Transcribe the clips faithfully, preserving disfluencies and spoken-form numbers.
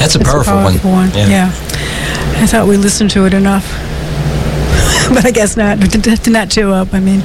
That's a it's powerful, a powerful one. one. Yeah. yeah. I thought we listened to it enough. But I guess not. To not chew up, I mean.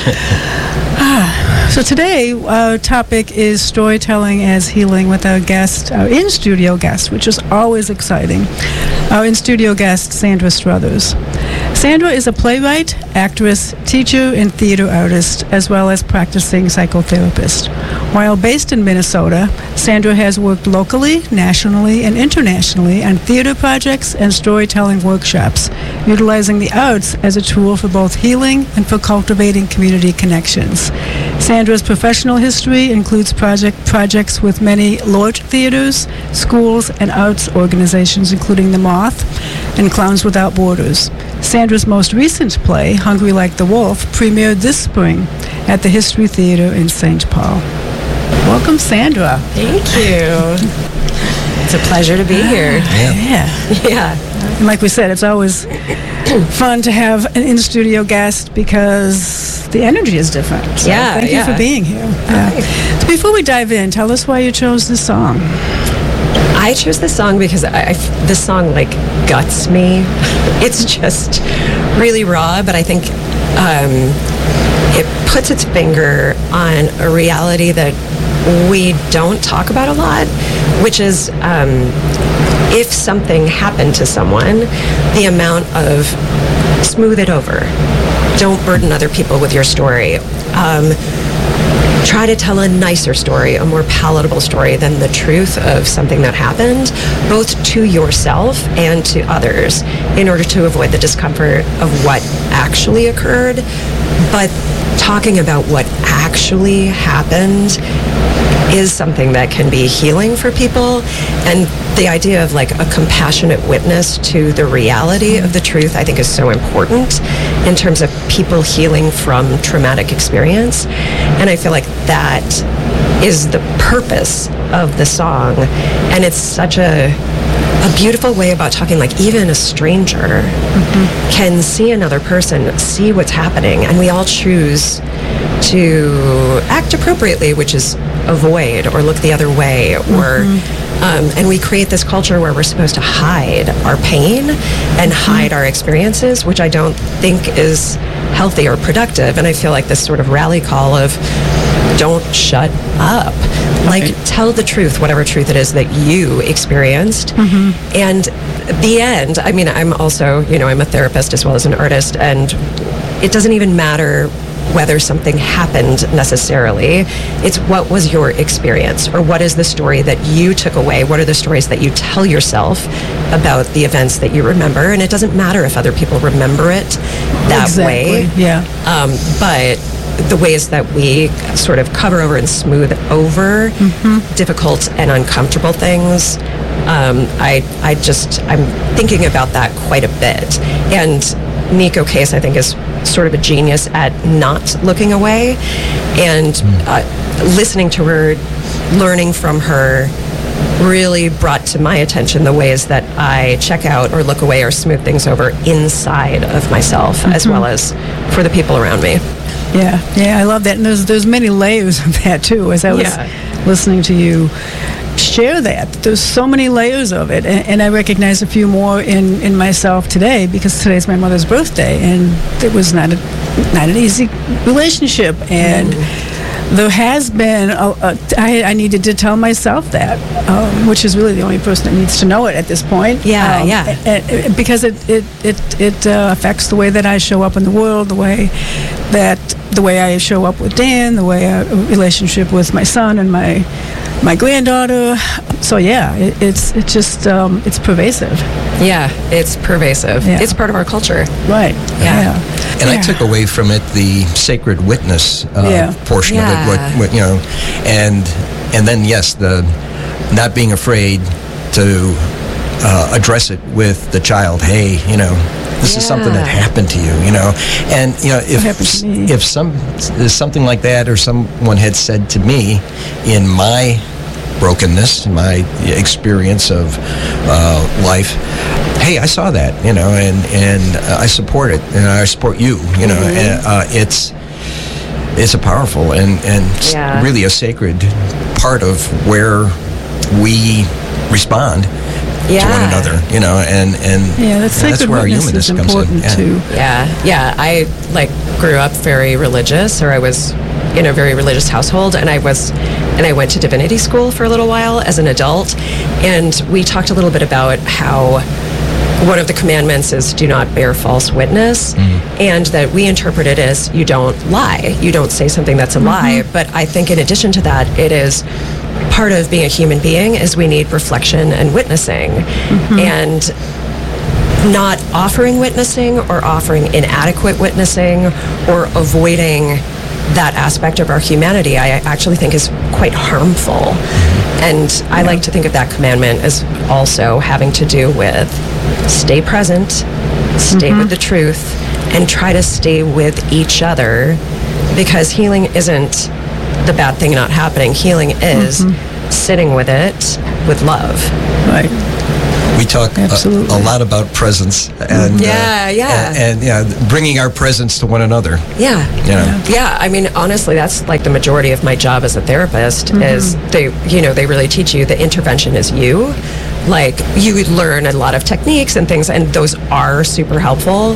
ah, so today, our topic is storytelling as healing with our guest, our in-studio guest, which is always exciting. Our in-studio guest, Sandra Struthers. Sandra is a playwright, actress, teacher, and theater artist, as well as practicing psychotherapist. While based in Minnesota, Sandra has worked locally, nationally, and internationally on theater projects and storytelling workshops, utilizing the arts as a tool for both healing and for cultivating community connections. Sandra's professional history includes project projects with many large theaters, schools, and arts organizations, including The Moth and Clowns Without Borders. Sandra's most recent play, Hungry Like the Wolf, premiered this spring at the History Theater in Saint Paul. Welcome, Sandra. Thank you. It's a pleasure to be here. Yeah. Yeah. Yeah. And like we said, it's always fun to have an in-studio guest because the energy is different. So Yeah, thank yeah. you for being here. Yeah. So before we dive in, tell us why you chose this song. I chose this song because I, I, this song like guts me. It's just really raw, but I think um, it puts its finger on a reality that we don't talk about a lot, which is um, if something happened to someone, the amount of smooth it over. Don't burden other people with your story. Um, try to tell a nicer story, a more palatable story than the truth of something that happened, both to yourself and to others, in order to avoid the discomfort of what actually occurred. But talking about what actually happened is something that can be healing for people. And the idea of like a compassionate witness to the reality of the truth, I think, is so important in terms of people healing from traumatic experience. And I feel like that is the purpose of the song. And it's such a a beautiful way about talking, like even a stranger mm-hmm. can see another person, see what's happening, and we all choose to act appropriately, which is avoid or look the other way, or mm-hmm. um, and we create this culture where we're supposed to hide our pain and mm-hmm. hide our experiences, which I don't think is healthy or productive. And I feel like this sort of rally call of don't shut up. Like, right. Tell the truth, whatever truth it is that you experienced. Mm-hmm. And the end, I mean, I'm also, you know, I'm a therapist as well as an artist, and it doesn't even matter whether something happened necessarily. It's what was your experience, or what is the story that you took away? What are the stories that you tell yourself about the events that you remember? And it doesn't matter if other people remember it that exactly. way. Yeah. Um, but the ways that we sort of cover over and smooth over mm-hmm. difficult and uncomfortable things, um, I, I just, I'm thinking about that quite a bit. And Neko Case, I think, is sort of a genius at not looking away, and uh, listening to her, learning from her, really brought to my attention the ways that I check out or look away or smooth things over inside of myself, mm-hmm. as well as for the people around me. Yeah, yeah, I love that. And there's there's many layers of that too. As I was yeah. listening to you share that, there's so many layers of it, and, and I recognize a few more in, in myself today, because today's my mother's birthday, and it was not a not an easy relationship, and mm. there has been a, a, I, I needed to tell myself that, um, which is really the only person that needs to know it at this point. Yeah, um, yeah. And, and, because it it it, it uh, affects the way that I show up in the world, the way that the way I show up with Dan, the way I relationship with my son and my my granddaughter. So yeah, it, it's it's just um, it's pervasive. Yeah, it's pervasive. Yeah. It's part of our culture. Right. Yeah. yeah. And yeah. I took away from it the sacred witness uh, yeah. portion yeah. of it. What, what you know, and and then yes, the not being afraid to uh, address it with the child. Hey, you know, this yeah. is something that happened to you, you know. And, you know, if if some something like that or someone had said to me in my brokenness, my experience of uh, life, hey, I saw that, you know, and, and uh, I support it, and I support you, you know. Mm-hmm. And, uh, it's it's a powerful and, and yeah. really a sacred part of where we respond Yeah. to one another, you know, and and Yeah, that's and that's sacred where our witness humanness is comes in. important Yeah. too. Yeah, yeah. I like grew up very religious, or I was in a very religious household, and I was, and I went to divinity school for a little while as an adult, and we talked a little bit about how one of the commandments is do not bear false witness, mm-hmm. and that we interpret it as you don't lie, you don't say something that's a mm-hmm. lie. But I think in addition to that, it is part of being a human being is we need reflection and witnessing, mm-hmm. and not offering witnessing or offering inadequate witnessing or avoiding that aspect of our humanity, I actually think is quite harmful. And I yeah. like to think of that commandment as also having to do with stay present, stay mm-hmm. with the truth, and try to stay with each other, because healing isn't the bad thing not happening. Healing is mm-hmm. sitting with it with love. Right. We talk a, a lot about presence and yeah, uh, yeah, and, and yeah, bringing our presence to one another. Yeah, you know? yeah. I mean, honestly, that's like the majority of my job as a therapist. Mm-hmm. Is they, you know, they really teach you the intervention is you. Like you would learn a lot of techniques and things, and those are super helpful.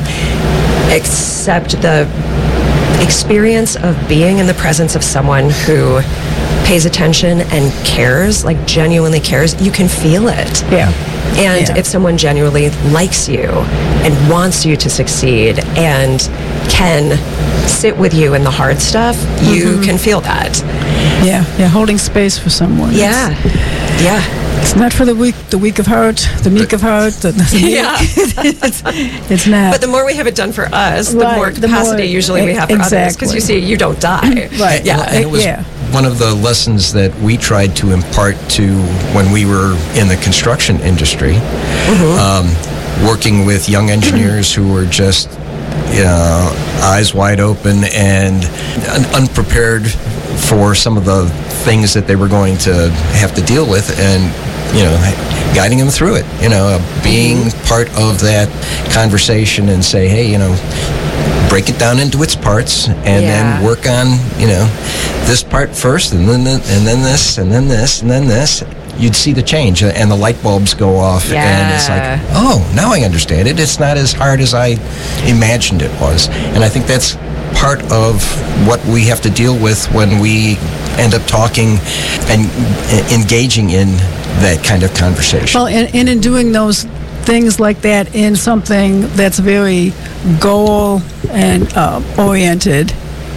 Except the experience of being in the presence of someone who pays attention and cares, like genuinely cares, you can feel it. Yeah. And yeah. if someone genuinely likes you and wants you to succeed and can sit with you in the hard stuff, mm-hmm. you can feel that. Yeah, yeah, holding space for someone. Yeah, it's, yeah. It's not for the weak, the weak of heart, the meek of heart. The, the yeah. it's, it's not. But the more we have it done for us, the right, more capacity the more, usually we have for exactly. others. Because you see, you don't die. Right. Yeah. And it was yeah. one of the lessons that we tried to impart to when we were in the construction industry, mm-hmm. um, working with young engineers who were just you know, eyes wide open and un- unprepared for some of the things that they were going to have to deal with, and you know, guiding them through it, you know, uh, being part of that conversation and say, hey, you know, break it down into its parts and yeah. then work on, you know, this part first and then th- and then this and then this and then this. You'd see the change and the light bulbs go off yeah. and it's like, oh, now I understand it. It's not as hard as I imagined it was. And I think that's part of what we have to deal with when we end up talking and engaging in that kind of conversation. Well, and, and in doing those things like that in something that's very goal and uh, oriented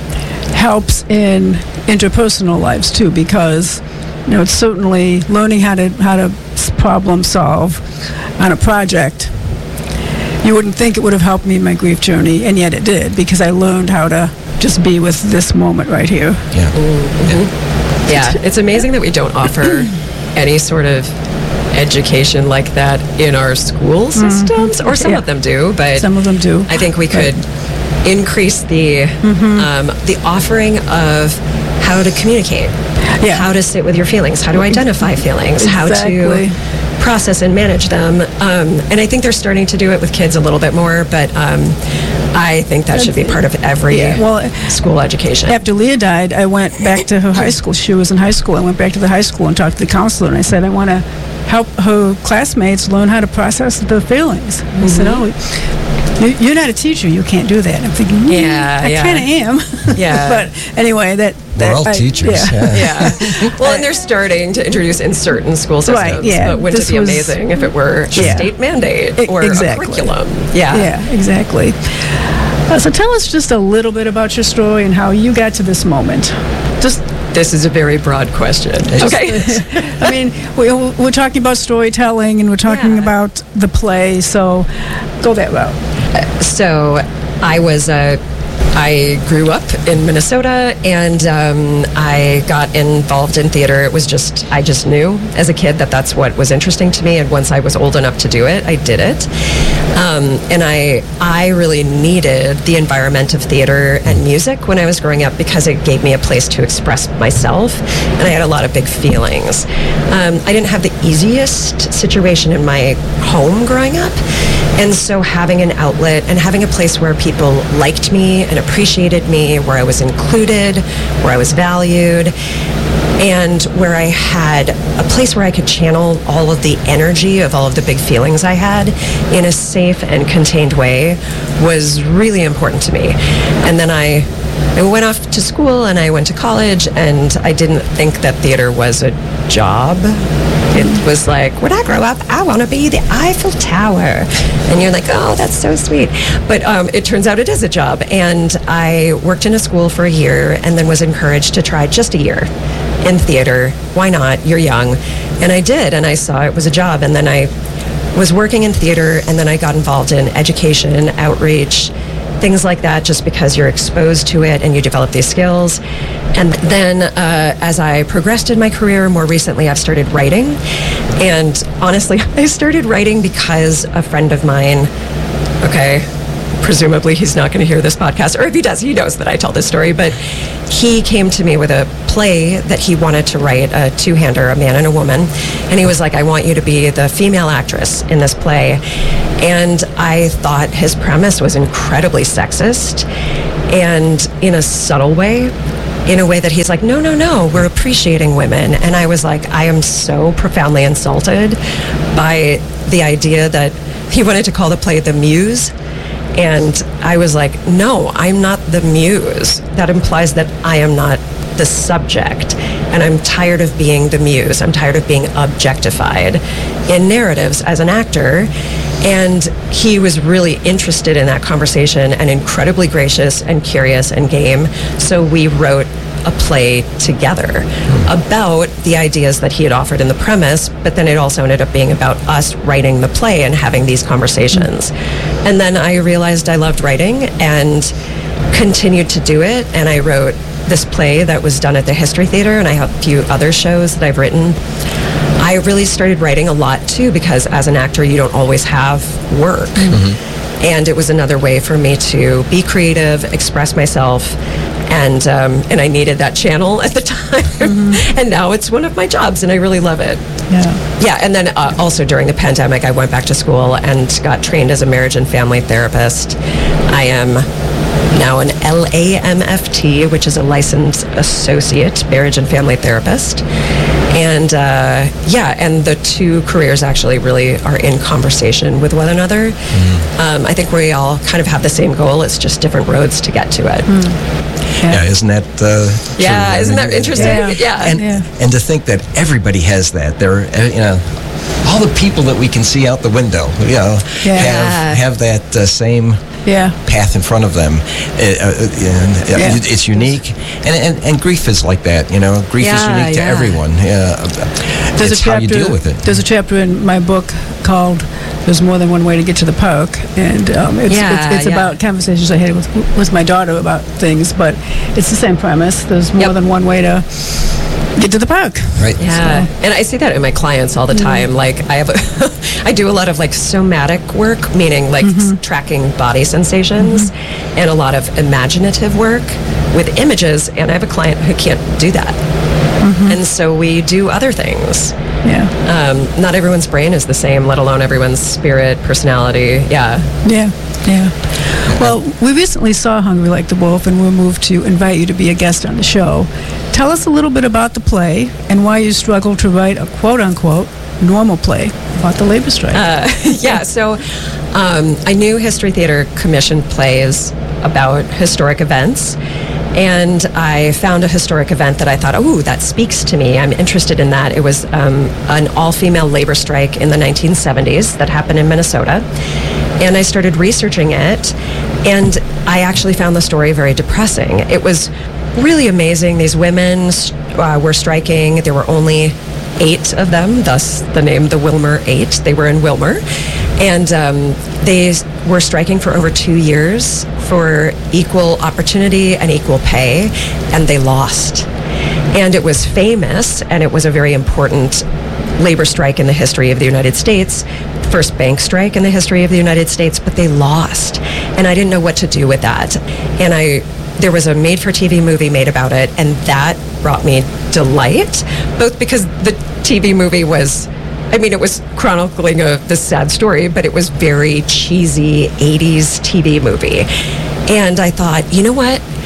helps in interpersonal lives too, because you know, it's certainly learning how to how to problem solve on a project. You wouldn't think it would have helped me in my grief journey, and yet it did, because I learned how to just be with this moment right here. Yeah. Mm-hmm. Yeah, it's amazing that we don't offer any sort of education like that in our school systems, mm-hmm. or some yeah. of them do, but some of them do. I think we could right. increase the mm-hmm. um, the offering of how to communicate, yeah. how to sit with your feelings, how to identify feelings, exactly. how to process and manage them. Um, and I think they're starting to do it with kids a little bit more, but um, I think that should be part of every yeah. well, school education. After Leah died, I went back to her high school. She was in high school. I went back to the high school and talked to the counselor, and I said, I want to help her classmates learn how to process the feelings. Mm-hmm. I said, oh, you're not a teacher. You can't do that. I'm thinking, mm, yeah, I yeah. kind of am. Yeah. But anyway, that, that we're all I, teachers. Yeah. Yeah. yeah. Well, and they're starting to introduce in certain school systems. Right, yeah. But wouldn't This it be was, amazing if it were a yeah. state mandate or exactly. a curriculum? Yeah. Yeah, exactly. Uh, so tell us just a little bit about your story and how you got to this moment. Just. This is a very broad question. Okay. I mean, we, we're talking about storytelling and we're talking yeah. about the play, so go that route. Uh, so I was a I grew up in Minnesota, and um, I got involved in theater. It was just, I just knew as a kid that that's what was interesting to me, and once I was old enough to do it, I did it. Um, and I, I really needed the environment of theater and music when I was growing up, because it gave me a place to express myself, and I had a lot of big feelings. Um, I didn't have the easiest situation in my home growing up, and so having an outlet and having a place where people liked me and appreciated me, where I was included, where I was valued, and where I had a place where I could channel all of the energy of all of the big feelings I had in a safe and contained way was really important to me. And then I, I went off to school and I went to college, and I didn't think that theater was a job. It was like, when I grow up, I want to be the Eiffel Tower. And you're like, oh, that's so sweet. But um, it turns out it is a job. And I worked in a school for a year and then was encouraged to try just a year in theater. Why not? You're young. And I did, and I saw it was a job. And then I was working in theater, and then I got involved in education, outreach, things like that, just because you're exposed to it and you develop these skills. And then uh, as I progressed in my career, more recently I've started writing. And honestly, I started writing because a friend of mine, okay, presumably he's not going to hear this podcast, or if he does, he knows that I tell this story, but he came to me with a play that he wanted to write, a two-hander, a man and a woman, and he was like, I want you to be the female actress in this play. And I thought his premise was incredibly sexist, and in a subtle way, in a way that he's like, no, no, no, we're appreciating women. And I was like, I am so profoundly insulted by the idea that he wanted to call the play The Muse. And I was like, no, I'm not the muse. That implies that I am not the subject. And I'm tired of being the muse. I'm tired of being objectified in narratives as an actor. And he was really interested in that conversation and incredibly gracious and curious and game. So we wrote a play together about the ideas that he had offered in the premise, but then it also ended up being about us writing the play and having these conversations. And then I realized I loved writing and continued to do it, and I wrote this play that was done at the History Theater, and I have a few other shows that I've written. I really started writing a lot too, because as an actor you don't always have work. Mm-hmm. And it was another way for me to be creative, express myself, and um, and I needed that channel at the time. Mm-hmm. And now it's one of my jobs, and I really love it. Yeah. Yeah, and then uh, also during the pandemic, I went back to school and got trained as a marriage and family therapist. I am now an L A M F T, which is a licensed associate marriage and family therapist. And uh, yeah, and the two careers actually really are in conversation with one another. Mm. Um, I think we all kind of have the same goal. It's just different roads to get to it. Mm. Yeah. yeah, isn't that uh, true? Yeah, isn't that interesting? Yeah. yeah. And, yeah. and to think that everybody has that. There, uh, you know, all the people that we can see out the window, you know, Yeah. have have that uh, same Yeah. path in front of them. Uh, uh, and, uh, Yeah. It's unique, and, and and grief is like that. You know, grief is Yeah, unique to yeah. everyone. Yeah, There's it's a chapter, how you deal with it. There's a chapter in my book called "There's More Than One Way to Get to the Park," and um, it's, Yeah, it's, it's yeah. about conversations I had with, with my daughter about things, but it's the same premise. There's more Yep. than one way to get to the park. Right. Yeah, and I see that in my clients all the time. Like I have, a I do a lot of like somatic work, meaning like Mm-hmm. s- tracking body sensations, Mm-hmm. and a lot of imaginative work with images. And I have a client who can't do that, Mm-hmm. and so we do other things. Yeah. Um, not everyone's brain is the same, let alone everyone's spirit, personality. Yeah. Yeah, yeah. Well, we recently saw Hungry Like the Wolf, and we're moved to invite you to be a guest on the show. Tell us a little bit about the play and why you struggled to write a quote-unquote normal play about the labor strike. Uh, yeah, so um, I knew History Theater commissioned plays about historic events, and I found a historic event that I thought, oh, that speaks to me. I'm interested in that. It was um, an all-female labor strike in the nineteen seventies that happened in Minnesota, and I started researching it, and I actually found the story very depressing. It was really amazing. These women uh, were striking. There were only eight of them, thus the name the Wilmer Eight. They were in Wilmer, and um, they were striking for over two years for equal opportunity and equal pay, and they lost. And it was famous, and it was a very important labor strike in the history of the United States, first bank strike in the history of the United States, but they lost. And I didn't know what to do with that. And I there was a made-for-T V movie made about it, and that brought me delight, both because the T V movie was, I mean, it was chronicling a this sad story, but it was very cheesy eighties T V movie. And I thought, you know what?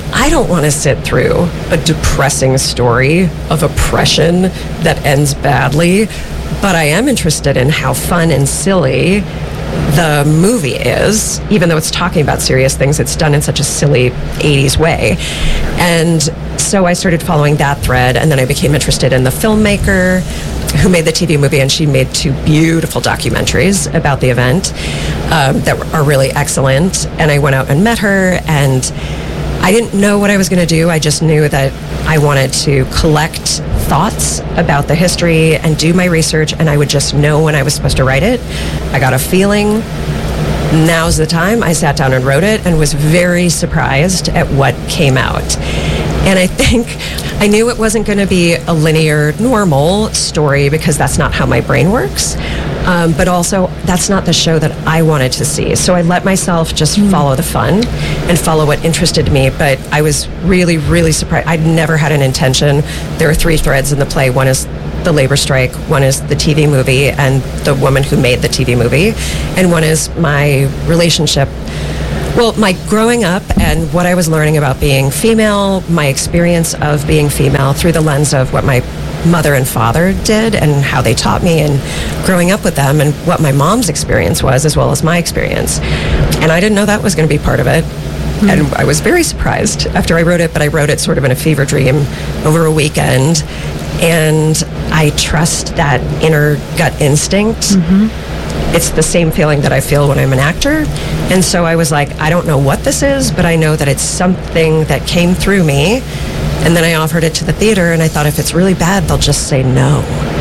I don't want to sit through a depressing story of oppression that ends badly, but I am interested in how fun and silly the movie is, even though it's talking about serious things. It's done in such a silly eighties way. And so I started following that thread, and then I became interested in the filmmaker who made the T V movie, and she made two beautiful documentaries about the event um, that are really excellent. And I went out and met her, and I didn't know what I was going to do. I just knew that I wanted to collect thoughts about the history and do my research, and I would just know when I was supposed to write it. I got a feeling, now's the time. I sat down and wrote it and was very surprised at what came out. And I think I knew it wasn't going to be a linear, normal story because that's not how my brain works. Um, but also, that's not the show that I wanted to see. So I let myself just mm. follow the fun and follow what interested me. But I was really, really surprised. I'd never had an intention. There are three threads in the play. One is the labor strike, one is the T V movie and the woman who made the T V movie, and one is my relationship. Well, my growing up and what I was learning about being female, my experience of being female through the lens of what my mother and father did and how they taught me, and growing up with them, and what my mom's experience was as well as my experience. And I didn't know that was going to be part of it. Mm-hmm. And I was very surprised after I wrote it, but I wrote it sort of in a fever dream over a weekend. And I trust that inner gut instinct. Mm-hmm. It's the same feeling that I feel when I'm an actor. And so I was like, I don't know what this is, but I know that it's something that came through me. And then I offered it to the theater, and I thought, if it's really bad, they'll just say no.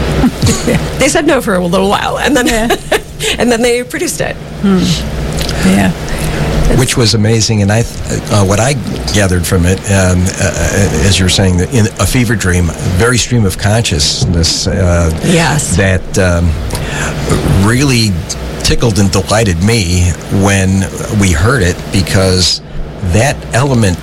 They said no for a little while, and then yeah. and then they produced it. Hmm. Yeah. Which was amazing, and I, uh, what I gathered from it, um, uh, as you were saying, in a fever dream, very stream of consciousness. Uh, yes. That um, really tickled and delighted me when we heard it, because that element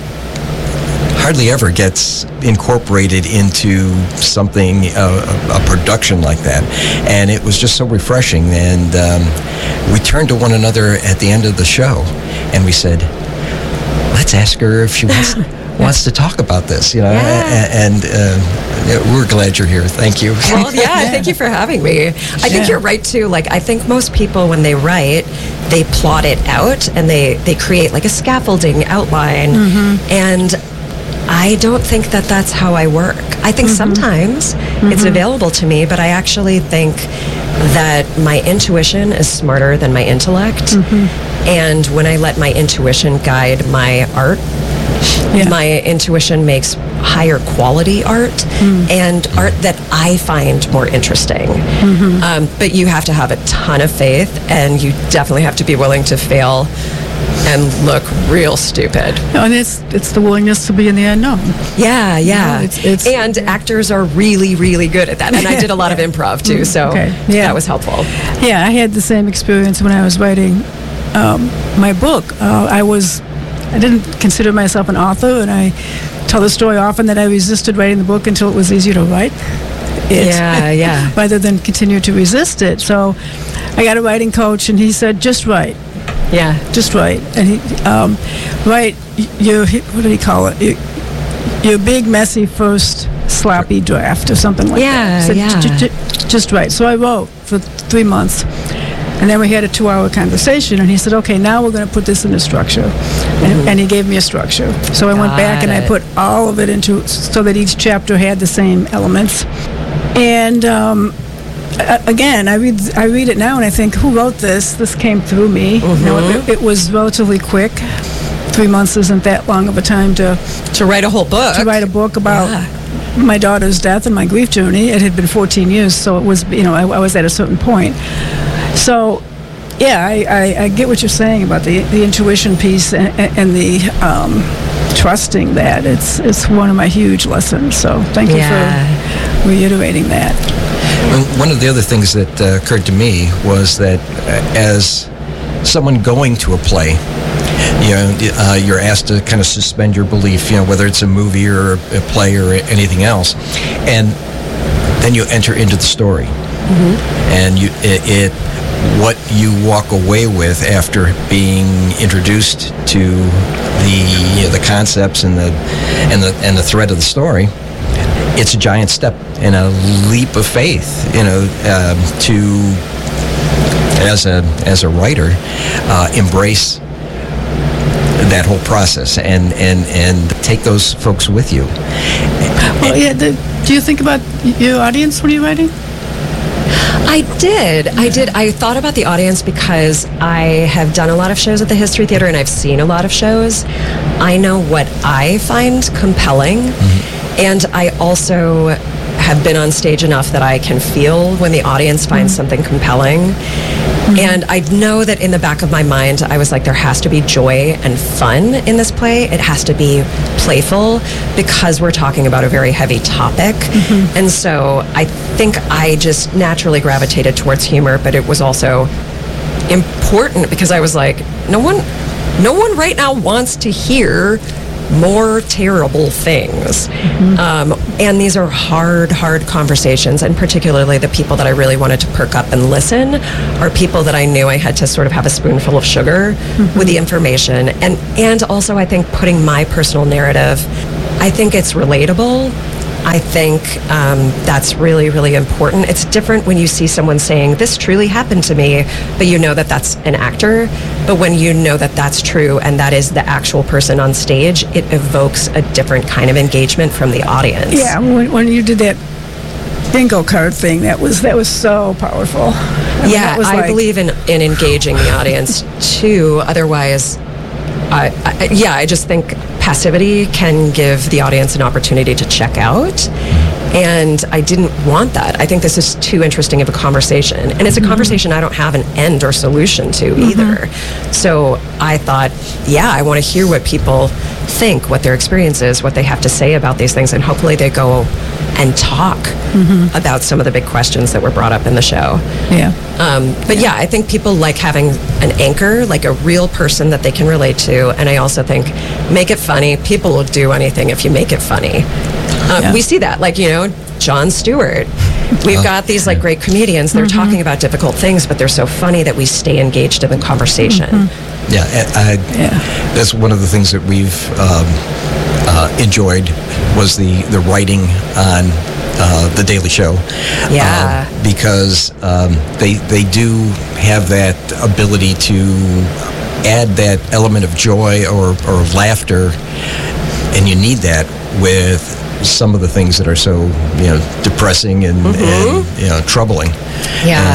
hardly ever gets incorporated into something, uh, a production like that. And it was just so refreshing. And um, we turned to one another at the end of the show, and we said, let's ask her if she wants, wants to talk about this, you know. Yeah. And uh, we're glad you're here. Thank you. Well, yeah, yeah, thank you for having me. I think yeah. you're right, too. Like, I think most people, when they write, they plot it out, and they, they create, like, a scaffolding outline. Mm-hmm. And I don't think that that's how I work. I think mm-hmm. sometimes mm-hmm. it's available to me, but I actually think that my intuition is smarter than my intellect. Mm-hmm. And when I let my intuition guide my art, yeah. my intuition makes higher quality art mm. and art that I find more interesting. Mm-hmm. Um, but you have to have a ton of faith, and you definitely have to be willing to fail and look real stupid. No, and it's it's the willingness to be in the unknown. Yeah, yeah. No, it's, it's, and yeah. actors are really, really good at that. And I did a lot of improv too, so okay. yeah. that was helpful. Yeah, I had the same experience when I was writing um, my book. Uh, I was, I didn't consider myself an author, and I tell the story often that I resisted writing the book until it was easier to write it. Yeah, yeah. rather than continue to resist it. So I got a writing coach, and he said, just write. Yeah, just write. And he, um, write your, what did he call it? Your, your big, messy first sloppy draft or something like yeah, that. So yeah, j- j- just write. So I wrote for three months. And then we had a two-hour conversation, and he said, okay, now we're going to put this into structure. Mm-hmm. And, and he gave me a structure. So I Got went back, and it. I put all of it into, so that each chapter had the same elements. And um, again, I read I read it now, and I think, who wrote this? This came through me. Mm-hmm. You know, it, it was relatively quick. Three months isn't that long of a time to to write a whole book. To write a book about yeah. my daughter's death and my grief journey. It had been fourteen years, so it was, you know, I, I was at a certain point. So, yeah, I, I, I get what you're saying about the the intuition piece and, and the um, trusting that. It's it's one of my huge lessons. So thank you yeah. for reiterating that. One of the other things that uh, occurred to me was that uh, as someone going to a play, you know, uh, you're asked to kind of suspend your belief, you know, whether it's a movie or a play or anything else, and then you enter into the story, mm-hmm. and you it, it what you walk away with after being introduced to the you know, the concepts and the and the and the thread of the story, it's a giant step and a leap of faith, you know, um, to as a as a writer uh, embrace that whole process and and and take those folks with you. Well, yeah. The, do you think about your audience when you're writing? I did. I did. I thought about the audience because I have done a lot of shows at the History Theater and I've seen a lot of shows. I know what I find compelling, mm-hmm. and I also have been on stage enough that I can feel when the audience finds mm-hmm. something compelling. Mm-hmm. And I know that in the back of my mind, I was like, there has to be joy and fun in this play. It has to be playful because we're talking about a very heavy topic. Mm-hmm. And so I think I just naturally gravitated towards humor, but it was also important because I was like, no one, no one right now wants to hear more terrible things. Mm-hmm. Um, and these are hard, hard conversations, and particularly the people that I really wanted to perk up and listen are people that I knew I had to sort of have a spoonful of sugar mm-hmm. with the information. And, and also I think putting my personal narrative, I think it's relatable. I think um, that's really, really important. It's different when you see someone saying, this truly happened to me, but you know that that's an actor. But when you know that that's true and that is the actual person on stage, it evokes a different kind of engagement from the audience. Yeah, when, when you did that bingo card thing, that was that was so powerful. I mean, yeah, was I like... believe in, in engaging the audience too. Otherwise, I, I, yeah, I just think passivity can give the audience an opportunity to check out. And I didn't want that. I think this is too interesting of a conversation. And it's a mm-hmm. conversation I don't have an end or solution to mm-hmm. either. So I thought, yeah, I want to hear what people think, what their experience is, what they have to say about these things. And hopefully they go and talk mm-hmm. about some of the big questions that were brought up in the show. Yeah. Um, but yeah. yeah, I think people like having an anchor, like a real person that they can relate to. And I also think make it funny. People will do anything if you make it funny. Um, yeah. We see that, like, you know, Jon Stewart. We've oh, got these, like, great comedians. They're mm-hmm. talking about difficult things, but they're so funny that we stay engaged in the conversation. Mm-hmm. Yeah, I, yeah, that's one of the things that we've um, uh, enjoyed was the, the writing on uh, The Daily Show. Yeah. Uh, because um, they, they do have that ability to add that element of joy or, or laughter, and you need that with some of the things that are so, you know, depressing and, mm-hmm. and you know, troubling. Yeah.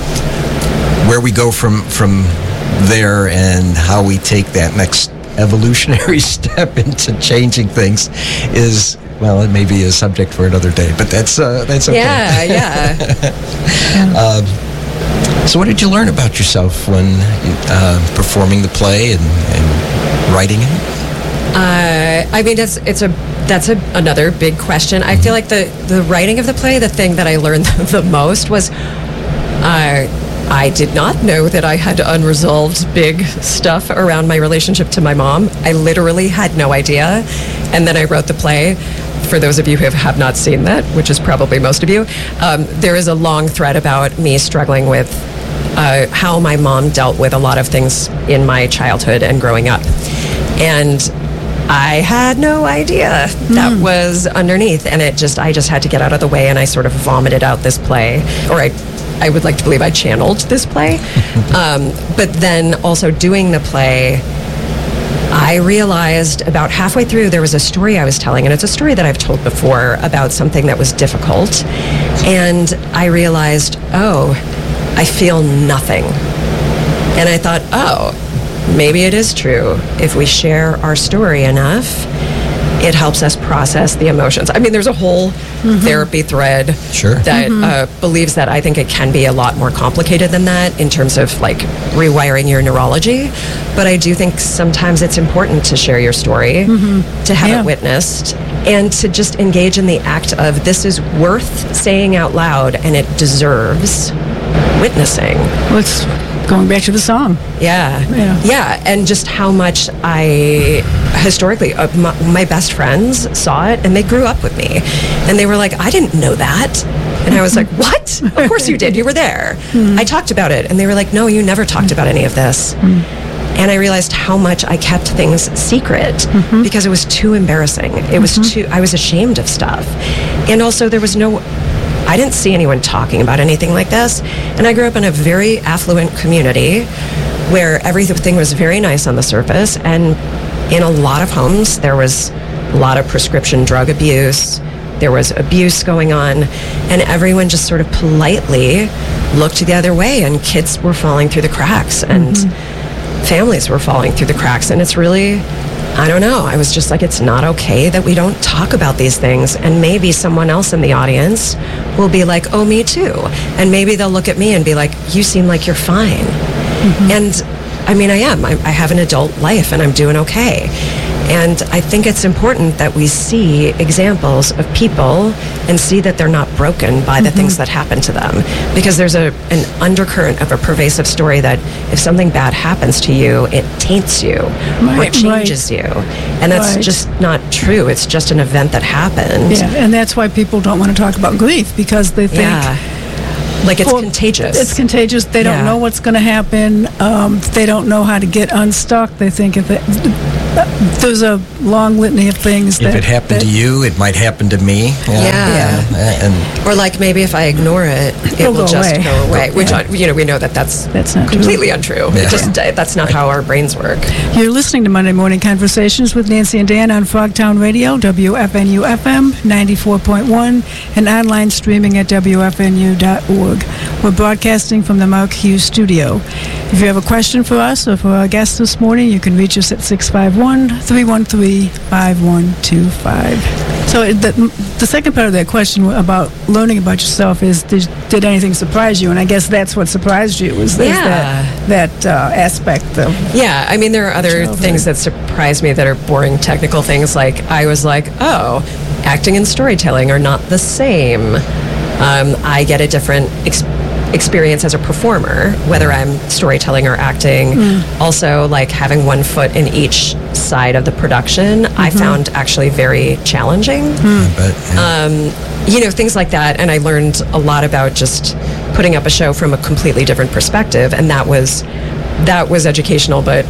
And where we go from from there and how we take that next evolutionary step into changing things is, well, it may be a subject for another day, but that's uh, that's okay. Yeah, yeah. um, so what did you learn about yourself when uh, performing the play and, and writing it? Uh, I mean, it's it's a that's a, another big question. I feel like the, the writing of the play, the thing that I learned the most was uh, I did not know that I had unresolved big stuff around my relationship to my mom. I literally had no idea. And then I wrote the play. For those of you who have not seen that, which is probably most of you, um, there is a long thread about me struggling with uh, how my mom dealt with a lot of things in my childhood and growing up. And I had no idea that mm. was underneath, and it just I just had to get out of the way, and I sort of vomited out this play, or I I would like to believe I channeled this play. um, but then also doing the play, I realized about halfway through there was a story I was telling, and it's a story that I've told before about something that was difficult, and I realized, oh, I feel nothing. And I thought, oh, maybe it is true. If we share our story enough, it helps us process the emotions. I mean, there's a whole mm-hmm. therapy thread sure. that mm-hmm. uh, believes that. I think it can be a lot more complicated than that in terms of like rewiring your neurology. But I do think sometimes it's important to share your story, mm-hmm. to have yeah. it witnessed, and to just engage in the act of this is worth saying out loud and it deserves witnessing. Let's going back to the song. Yeah. Yeah. Yeah. And just how much I, historically, uh, my, my best friends saw it and they grew up with me. And they were like, I didn't know that. And I was like, what? Of course you did. You were there. Mm. I talked about it. And they were like, no, you never talked about any of this. Mm. And I realized how much I kept things secret mm-hmm. because it was too embarrassing. It was mm-hmm. too, I was ashamed of stuff. And also there was no, I didn't see anyone talking about anything like this. And I grew up in a very affluent community where everything was very nice on the surface. And in a lot of homes, there was a lot of prescription drug abuse. There was abuse going on. And everyone just sort of politely looked the other way. And kids were falling through the cracks. And mm-hmm. families were falling through the cracks. And it's really, I don't know, I was just like, it's not okay that we don't talk about these things. And maybe someone else in the audience will be like, oh, me too. And maybe they'll look at me and be like, you seem like you're fine. Mm-hmm. And I mean, I am. I, I have an adult life and I'm doing okay. And I think it's important that we see examples of people and see that they're not broken by the mm-hmm. things that happen to them. Because there's a an undercurrent of a pervasive story that if something bad happens to you, it taints you right, or it changes right. you. And that's right. just not true. It's just an event that happened. Yeah, and that's why people don't want to talk about grief, because they think... Yeah. Like it's well, contagious. It's contagious. They don't yeah. know what's going to happen. Um, they don't know how to get unstuck. They think if it, there's a long litany of things. If that, it happened that, to you, it might happen to me. Yeah. yeah. yeah. And or like maybe if I ignore it, it It'll will go just away. go away. Which, yeah. you know, we know that that's, that's not completely true. untrue. Yeah. It just, that's not how our brains work. You're listening to Monday Morning Conversations with Nancy and Dan on Frogtown Radio, W F N U F M ninety-four point one, and online streaming at W F N U dot org. We're broadcasting from the Mark Hughes studio. If you have a question for us or for our guest this morning, you can reach us at six five one, three one three, five one two five. So the, the second part of that question about learning about yourself is, did, did anything surprise you? And I guess that's what surprised you, was yeah. that, that uh, aspect of... Yeah, I mean, there are other childhood. things that surprise me that are boring technical things. Like, I was like, oh, acting and storytelling are not the same. Um, I get a different experience experience as a performer, whether I'm storytelling or acting. Mm. Also, like having one foot in each side of the production, mm-hmm. I found actually very challenging. Mm. But, yeah. um, you know, things like that. And I learned a lot about just putting up a show from a completely different perspective. And that was that was educational, but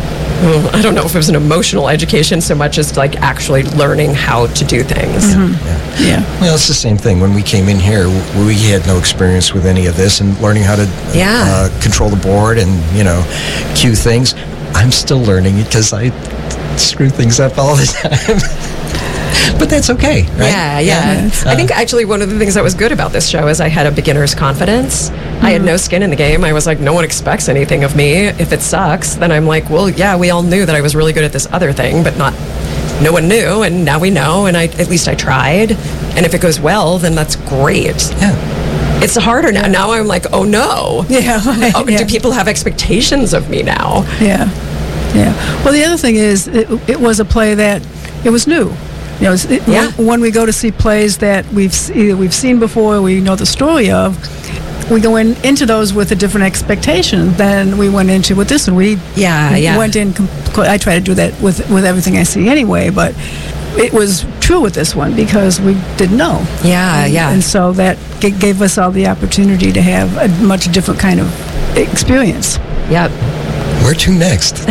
well, I don't know if it was an emotional education so much as like actually learning how to do things. Mm-hmm. Yeah. yeah. Well, it's the same thing. When we came in here, we had no experience with any of this, and learning how to yeah. uh, control the board and, you know, cue things. I'm still learning because I screw things up all the time. But that's okay, right? Yeah, yeah. yeah. I think actually one of the things that was good about this show is I had a beginner's confidence. Mm-hmm. I had no skin in the game. I was like, no one expects anything of me. If it sucks, then I'm like, well, yeah, we all knew that I was really good at this other thing, but not, no one knew, and now we know, and I at least I tried. And if it goes well, then that's great. Yeah. It's harder now. Now I'm like, oh no. Yeah. Oh, yeah. do people have expectations of me now? Yeah. Yeah. Well, the other thing is, it, it was a play that, it was new. You know, it, yeah. when, when we go to see plays that we've either we've seen before, we know the story of, we go in into those with a different expectation than we went into with this one. We yeah, yeah. went in. I try to do that with with everything I see anyway, but it was true with this one because we didn't know. Yeah, and, yeah. And so that g- gave us all the opportunity to have a much different kind of experience. Yep. Where to next?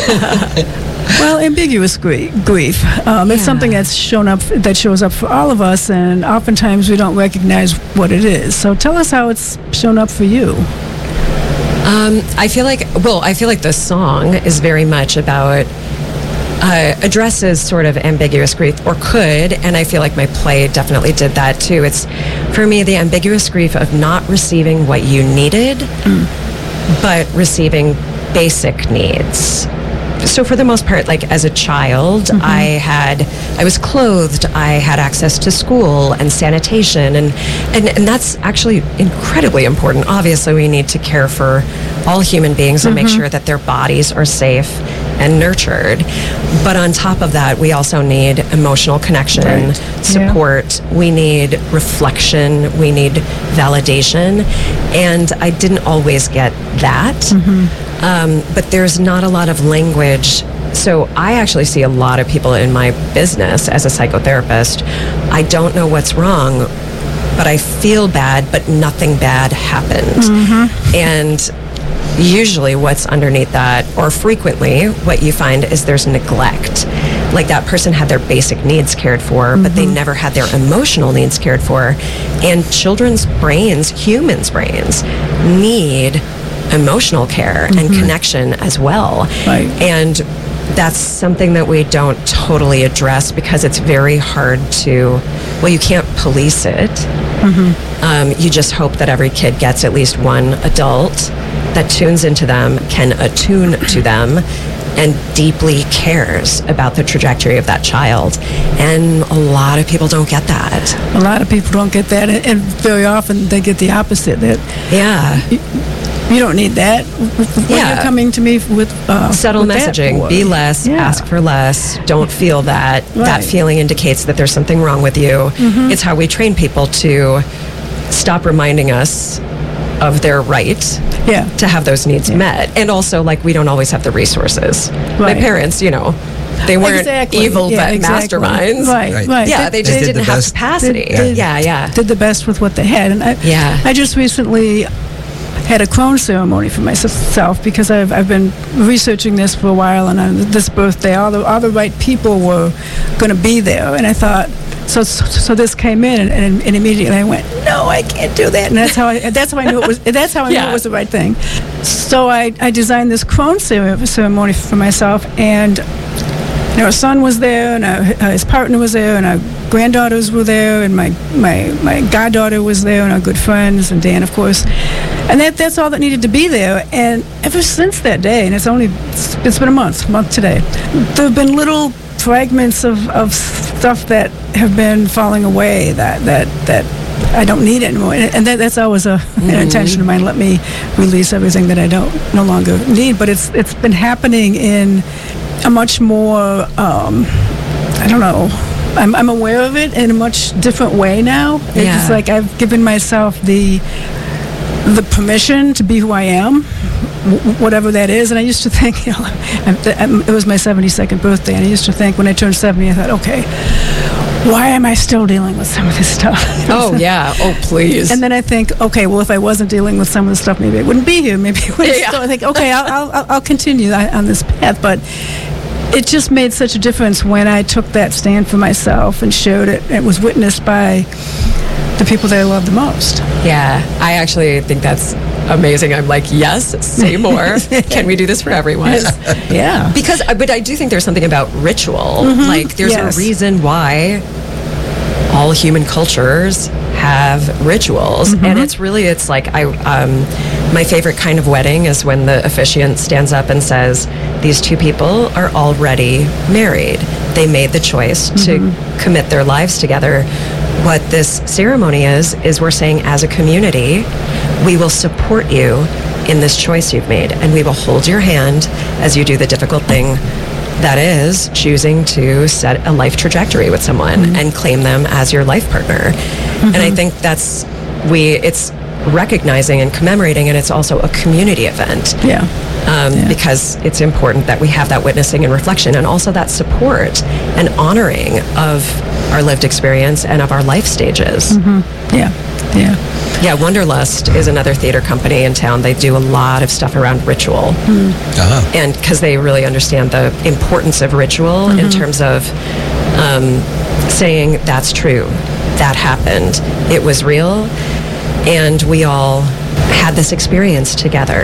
Well, ambiguous grief. grief. Um, it's yeah. something that's shown up, that shows up for all of us, and oftentimes we don't recognize what it is. So tell us how it's shown up for you. Um, I feel like, well, I feel like the song is very much about, uh, addresses sort of ambiguous grief, or could, and I feel like my play definitely did that too. It's, for me, the ambiguous grief of not receiving what you needed, mm. but receiving basic needs. So for the most part, like as a child, mm-hmm. I had, I was clothed, I had access to school and sanitation, and, and, and that's actually incredibly important. Obviously, we need to care for all human beings and mm-hmm. make sure that their bodies are safe and nurtured. But on top of that, we also need emotional connection, right. support, yeah. we need reflection, we need validation, and I didn't always get that. Mm-hmm. Um, but there's not a lot of language. So I actually see a lot of people in my business as a psychotherapist. I don't know what's wrong, but I feel bad, but nothing bad happened. Mm-hmm. And usually what's underneath that, or frequently what you find, is there's neglect. Like that person had their basic needs cared for, mm-hmm. but they never had their emotional needs cared for. And children's brains, humans' brains, need emotional care mm-hmm. and connection as well. Right. And that's something that we don't totally address because it's very hard to, well, you can't police it. Mm-hmm. Um, you just hope that every kid gets at least one adult that tunes into them, can attune to them, and deeply cares about the trajectory of that child. And a lot of people don't get that. A lot of people don't get that, and very often they get the opposite. That yeah. You, you don't need that. When yeah. you're coming to me with uh, subtle with messaging, be less, yeah. ask for less, don't feel that. Right. That feeling indicates that there's something wrong with you. Mm-hmm. It's how we train people to stop reminding us of their right yeah. to have those needs yeah. met. And also, like, we don't always have the resources. Right. My parents, you know, they weren't exactly. evil yeah, but exactly. masterminds. Right, right. right. Yeah, they, They just did didn't the have best. capacity. They did- yeah, yeah. Did the best with what they had. And I, Yeah. I just recently had a crone ceremony for myself because I've, I've been researching this for a while, and on this birthday, all the, all the right people were going to be there. And I thought, so so, so this came in, and, and, and immediately I went, no, I can't do that. And that's how I that's how I knew it was that's how I Yeah. knew it was the right thing. So I, I designed this crone ceremony for myself, and you know, our son was there, and our, his partner was there, and our granddaughters were there, and my, my, my goddaughter was there, and our good friends, and Dan, of course. And that that's all that needed to be there. And ever since that day, and it's only, it's, it's been a month, month today, there have been little fragments of, of stuff that have been falling away that, that, that I don't need anymore. And, and that, that's always a, mm-hmm. an intention of mine. Let me release everything that I don't no longer need. But it's it's been happening in a much more, um, I don't know, I'm, I'm aware of it in a much different way now. It's Yeah. just like I've given myself the the permission to be who I am, w- whatever that is. And I used to think, you know, I'm, I'm, it was my seventy-second birthday, and I used to think when I turned seventy, I thought, okay, why am I still dealing with some of this stuff? Oh, yeah. Oh, please. And then I think, okay, well, if I wasn't dealing with some of the stuff, maybe I wouldn't be here. Maybe I would Yeah. still I think, okay, I'll, I'll, I'll continue on this path. But it just made such a difference when I took that stand for myself and showed it. It was witnessed by the people that I love the most. Yeah, I actually think that's amazing. I'm like, yes, say more. Can we do this for everyone? Yeah. Because, but I do think there's something about ritual. Mm-hmm. Like, there's Yes. a reason why all human cultures have rituals, Mm-hmm. and it's really, it's like I, um, my favorite kind of wedding is when the officiant stands up and says, "These two people are already married. They made the choice Mm-hmm. to commit their lives together." What this ceremony is, is we're saying, as a community, we will support you in this choice you've made, and we will hold your hand as you do the difficult thing that is choosing to set a life trajectory with someone mm-hmm. and claim them as your life partner. Mm-hmm. And I think that's, we, it's recognizing and commemorating, and it's also a community event. Yeah. Um, Yeah. Because it's important that we have that witnessing and reflection, and also that support and honoring of our lived experience and of our life stages. Mm-hmm. Yeah. Yeah. Yeah, Wonderlust is another theater company in town. They do a lot of stuff around ritual. Mm. Uh-huh. And because they really understand the importance of ritual mm-hmm. in terms of um, saying, that's true, that happened, it was real, and we all had this experience together.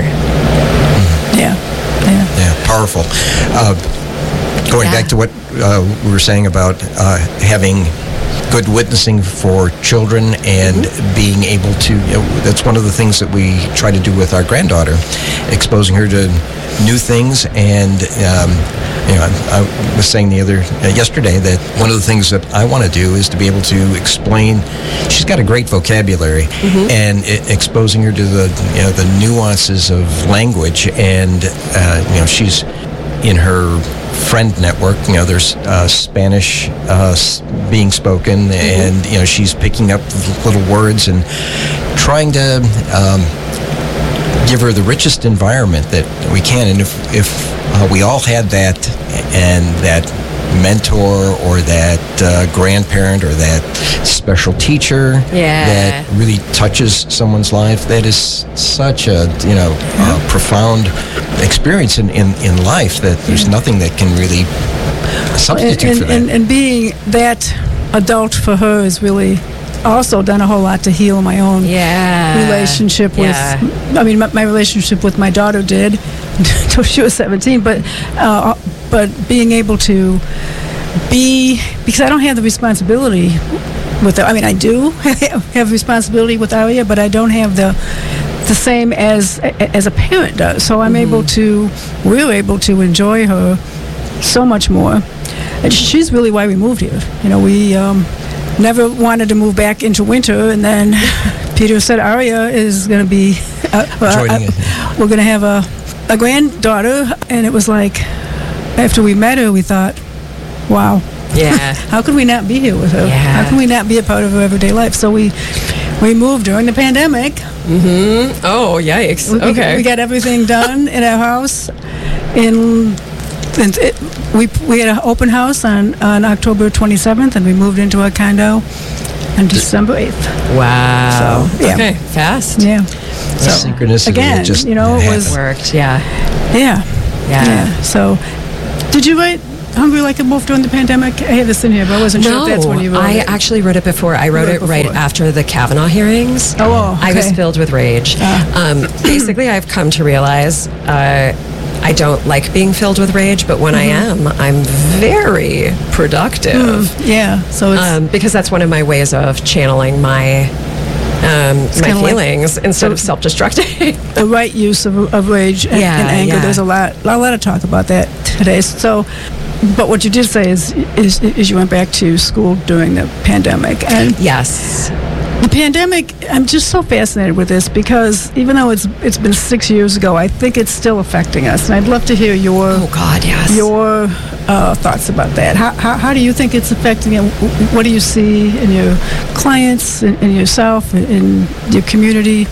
Yeah. Yeah. Yeah, powerful. Uh, going Yeah. back to what uh, we were saying about uh, having good witnessing for children and mm-hmm. being able to, you know, that's one of the things that we try to do with our granddaughter, exposing her to new things. And um, you know, I, I was saying the other uh, yesterday that one of the things that I want to do is to be able to explain. She's got a great vocabulary, mm-hmm. and it, exposing her to the, you know, the nuances of language. And uh, you know, she's in her friend network, you know, there's uh, Spanish uh, s- being spoken, mm-hmm. and you know, she's picking up little words and trying to um, give her the richest environment that we can. And if if uh, we all had that, and that mentor or that uh, grandparent or that special teacher Yeah. that really touches someone's life. That is such a, you know, uh, profound experience in, in, in life that there's nothing that can really substitute and, for that. and, and being that adult for her has really also done a whole lot to heal my own Yeah. relationship with, Yeah. I mean, my, my relationship with my daughter did until she was seventeen, but, uh, but being able to be, because I don't have the responsibility with, I mean, I do have responsibility with Aria, but I don't have the, the same as, as a parent does. So I'm Mm-hmm. able to, we're able to enjoy her so much more. And she's really why we moved here. You know, we um, never wanted to move back into winter, and then Peter said Aria is going to be, uh, uh, Joining it. we're going to have a, a granddaughter, and it was like, after we met her, we thought, wow, Yeah. how could we not be here with her? Yeah. How can we not be a part of her everyday life? So we we moved during the pandemic. Mm-hmm. Oh, yikes. We, we got- Okay. we got everything done in our house. In, in it, we we had an open house on, on October twenty-seventh, and we moved into our condo on December eighth. Wow. So, yeah. Okay. Fast. Yeah. The synchronicity again, that just you know, it happened. was Worked. Yeah. yeah. Yeah. Yeah. So, did you write Hungry Like a Wolf during the pandemic? I have this in here, but I wasn't sure No, if that's when you wrote I it. actually wrote it before. I wrote wrote it it right before. after the Kavanaugh hearings. Oh, oh, I was okay. filled with rage. Ah. Um, basically, I've come to realize uh, I don't like being filled with rage, but when Mm-hmm. I am, I'm very productive. Yeah. So it's Um, because that's one of my ways of channeling my um, my kinda like- feelings instead of self-destructing. the right use of, of rage and, Yeah, and anger. yeah. There's a lot, a lot of talk about that today. So, but what you did say is, is, is you went back to school during the pandemic, and Yes. the pandemic. I'm just so fascinated with this because even though it's it's been six years ago, I think it's still affecting us, and I'd love to hear your Oh God, yes. your uh, thoughts about that. How, how how do you think it's affecting it? What do you see in your clients, in, in yourself, in, in your community?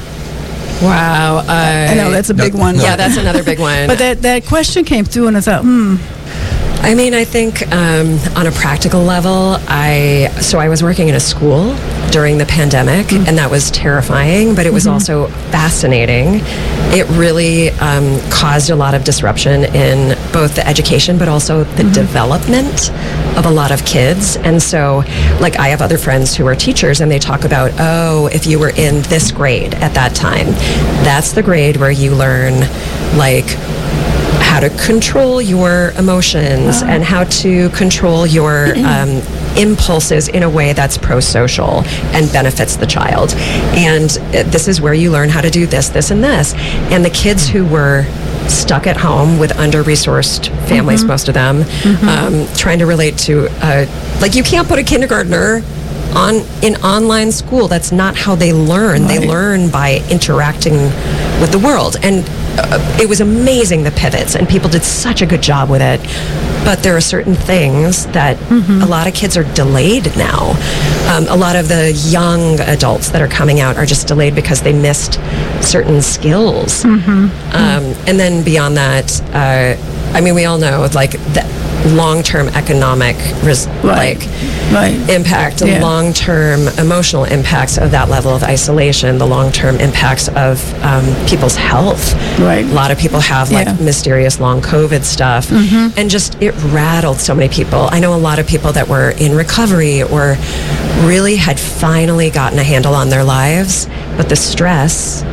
Wow. Uh, I know that's a big no, one. no. Yeah, that's another big one. But that, that question came through, and I thought, hmm, I mean, I think um, on a practical level, I so I was working in a school during the pandemic, Mm. and that was terrifying, but it was Mm-hmm. also fascinating. It really um, caused a lot of disruption in both the education, but also the Mm-hmm. development of a lot of kids. And so, like, I have other friends who are teachers, and they talk about, oh, if you were in this grade at that time, that's the grade where you learn, like, how to control your emotions and how to control your um, impulses in a way that's pro-social and benefits the child. And uh, this is where you learn how to do this, this, and this. And the kids who were stuck at home with under-resourced families, most of them, um, trying to relate to, uh, like, you can't put a kindergartner on in online school. That's not how they learn. They Right. learn by interacting with the world. And uh, it was amazing, the pivots, and people did such a good job with it. But there are certain things that a lot of kids are delayed now. Um, a lot of the young adults that are coming out are just delayed because they missed certain skills. Um, and then beyond that, uh, I mean, we all know, like, the long-term economic res- Right. like right. impact, the Yeah. long-term emotional impacts of that level of isolation, the long-term impacts of um, people's health. Right. A lot of people have, like, Yeah. mysterious long COVID stuff, and just it rattled so many people. I know a lot of people that were in recovery or really had finally gotten a handle on their lives, but the stress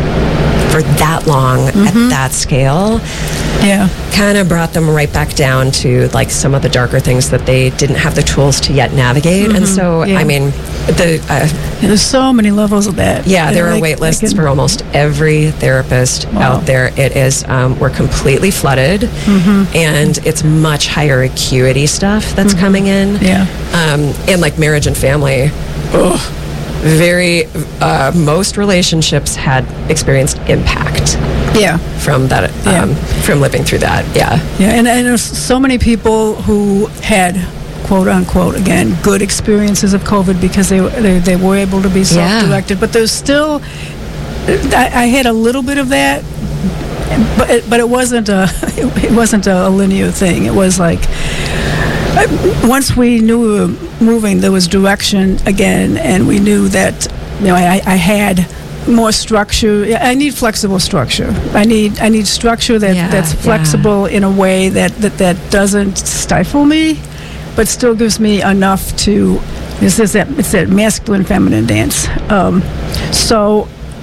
for that long at that scale Yeah. kind of brought them right back down to, like, some of the darker things that they didn't have the tools to yet navigate. And so, Yeah. I mean, the uh, Yeah, there's so many levels of that. yeah, there And are like- wait lists like in- for almost every therapist Wow. out there. It is um, we're completely flooded, Mm-hmm. and it's much higher acuity stuff that's coming in. Yeah. um, and like marriage and family. Ugh, very uh, most relationships had experienced impact Yeah. from that Yeah. um, from living through that. Yeah. Yeah, and, and there's so many people who had, quote unquote, again, good experiences of COVID because they they, they were able to be Yeah. self-directed. But there's still, I, I had a little bit of that, but it, but it wasn't a it wasn't a linear thing. It was like once we knew we were moving, there was direction again, and we knew that, you know, I, I had more structure. I need flexible structure. I need I need structure that, Yeah, that's flexible yeah. in a way that, that, that doesn't stifle me, but still gives me enough to. This is that it's that masculine feminine dance. Um, so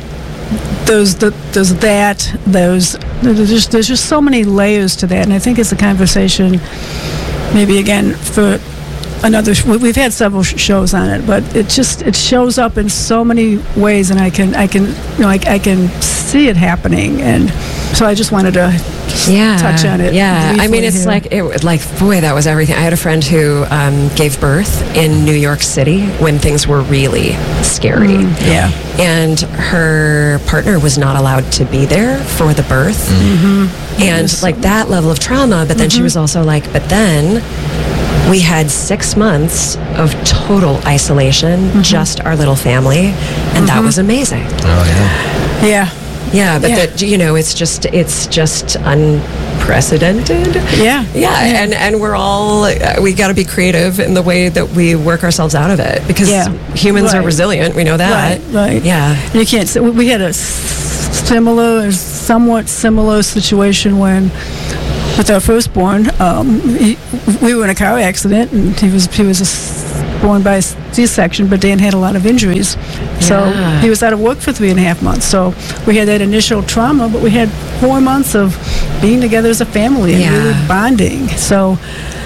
there's the there's that there's there's just there's just so many layers to that, and I think it's a conversation. Maybe again for another. Sh- we've had several sh- shows on it, but it just it shows up in so many ways, and I can I can you know I, I can see it happening, and so I just wanted to just yeah, touch on it. Yeah, I mean, briefly it's here. like it like boy, that was everything. I had a friend who um, gave birth in New York City when things were really scary. Mm, yeah. And her partner was not allowed to be there for the birth, Mm-hmm. and Yes. like that level of trauma. But then she was also like, but then we had six months of total isolation, Mm-hmm. just our little family, and that was amazing. Oh, yeah. Yeah. Yeah, but Yeah. that you know, it's just it's just unprecedented. Yeah. Yeah, and and we're all uh, we got to be creative in the way that we work ourselves out of it because Yeah. humans are Right. resilient. We know that. Right, right. Yeah. You can't. say- We had a s- similar, somewhat similar situation when, with our firstborn, um, he, we were in a car accident, and he was he was a s born by C-section, but Dan had a lot of injuries, so Yeah. he was out of work for three and a half months. So we had that initial trauma, but we had four months of being together as a family and Yeah. really bonding. So,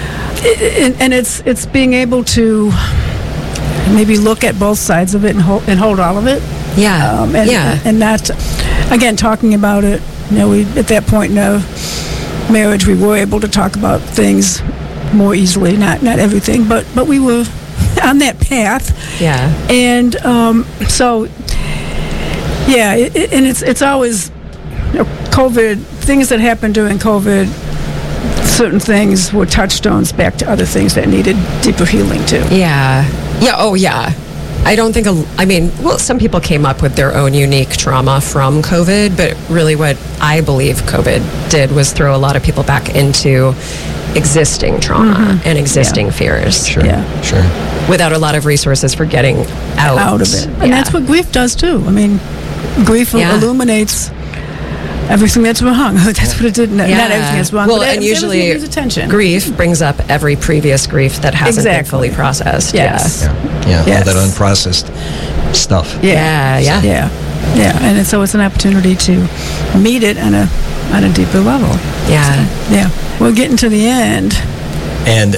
i- i- and it's it's being able to maybe look at both sides of it and hold, and hold all of it. Yeah. Um, and, yeah. and not, again, talking about it, you know, we, at that point in our marriage, we were able to talk about things more easily, not, not everything, but, but we were on that path. yeah. And um, so, yeah, it, it, and it's, it's always, you know, COVID, things that happened during COVID, certain things were touchstones back to other things that needed deeper healing too. Yeah. Yeah. Oh, yeah. I don't think, a, I mean, well, some people came up with their own unique trauma from COVID, but really what I believe COVID did was throw a lot of people back into existing trauma and existing Yeah. fears Sure. Yeah. Sure. without a lot of resources for getting out, out of it. And Yeah. that's what grief does too. I mean, grief Yeah. illuminates everything that's wrong. That's what it did. Not Yeah. everything that's wrong. Well, but and everything usually needs attention. grief brings up every previous grief that hasn't been Exactly. fully processed. Yes. Yeah. Yeah. Yes. All that unprocessed stuff. Yeah. Yeah. Yeah. Yeah. And it's, so it's an opportunity to meet it on a on a deeper level. Yeah. Yeah. We're getting to the end. And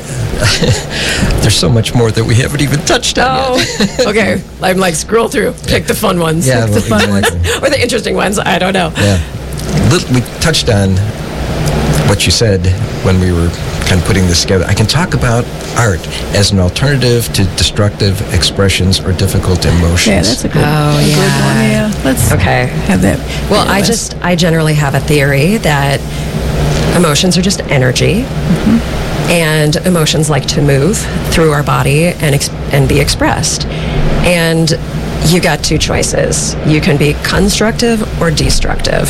there's so much more that we haven't even touched on Oh, yet. okay. I'm like, scroll through, pick the fun ones. Yeah, the fun ones. Or the interesting ones. I don't know. Yeah. Little, we touched on what you said when we were kind of putting this together. I can talk about art as an alternative to destructive expressions or difficult emotions. Yeah, that's a good, Oh, a good yeah. one. Yeah. Let's Okay. have that. Well, yeah, I let's- just, I generally have a theory that emotions are just energy. And emotions like to move through our body and ex- and be expressed. And you got two choices. You can be constructive or destructive.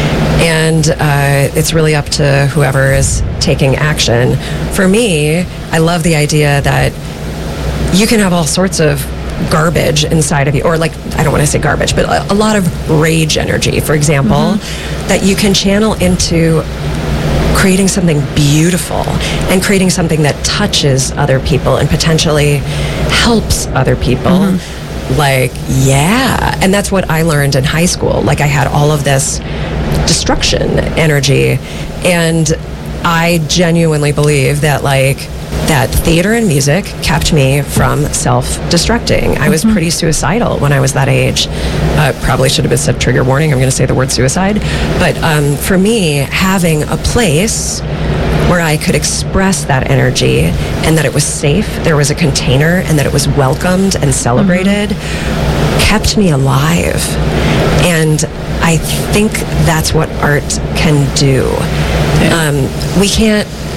And uh, it's really up to whoever is taking action. For me, I love the idea that you can have all sorts of garbage inside of you, or like, I don't want to say garbage, but a, a lot of rage energy, for example, that you can channel into creating something beautiful and creating something that touches other people and potentially helps other people. Like, yeah. And that's what I learned in high school. Like, I had all of this destruction energy. And I genuinely believe that, like, that theater and music kept me from self-destructing. I was pretty suicidal when I was that age. Uh, probably should have been said trigger warning. I'm going to say the word suicide. But um, for me, having a place where I could express that energy and that it was safe, there was a container, and that it was welcomed and celebrated, kept me alive. And I think that's what art can do. Um, we can't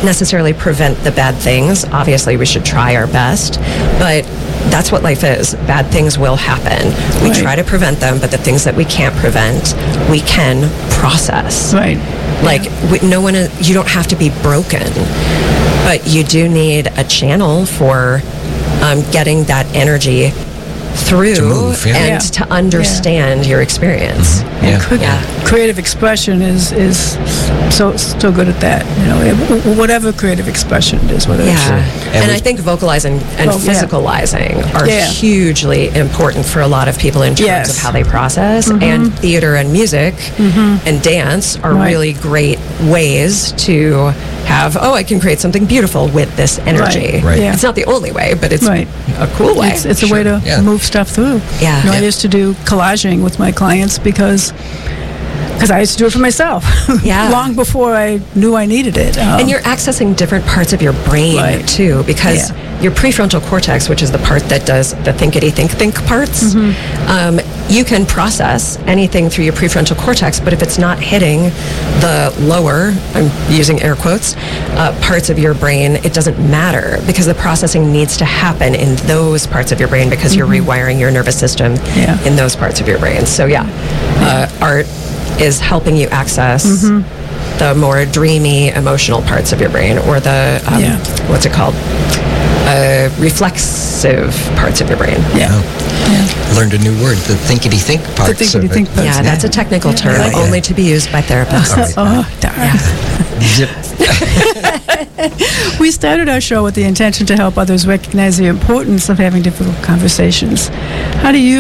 necessarily prevent the bad things. Obviously, we should try our best, but that's what life is. Bad things will happen. We Right. try to prevent them, but the things that we can't prevent, we can process. Right. Like, we, no one, is, you don't have to be broken, but you do need a channel for um, getting that energy through To move, yeah. and Yeah. to understand your experience. And Yeah. cre- Yeah. creative expression is is so so good at that. You know, w- w- whatever creative expression it is, whether Yeah, it's And and we- I think vocalizing and Oh, yeah. physicalizing are Yeah. hugely important for a lot of people in terms Yes. of how they process. And theater and music and dance are Right. really great ways to have, oh, I can create something beautiful with this energy. Right. Yeah. It's not the only way, but it's Right. a cool way. It's, it's a way to Yeah. move stuff through. Yeah. You know, I Yeah. used to do collaging with my clients because because I used to do it for myself. Yeah. Long before I knew I needed it. Um, And you're accessing different parts of your brain Right. too, because Yeah. your prefrontal cortex, which is the part that does the thinkity think think parts, Mm-hmm. um, you can process anything through your prefrontal cortex, but if it's not hitting the lower, I'm using air quotes, uh, parts of your brain, it doesn't matter because the processing needs to happen in those parts of your brain because you're rewiring your nervous system Mm-hmm. Yeah. in those parts of your brain. So yeah, uh, art is helping you access Mm-hmm. the more dreamy emotional parts of your brain, or the um, Yeah. what's it called, uh, reflexive parts of your brain. yeah. Learned a new word, the thinkity think parts of thinkity it. think parts. Yeah, that's a technical Yeah. term, I like only to be used by therapists. Oh, darn. Zip. We started our show with the intention to help others recognize the importance of having difficult conversations. How do you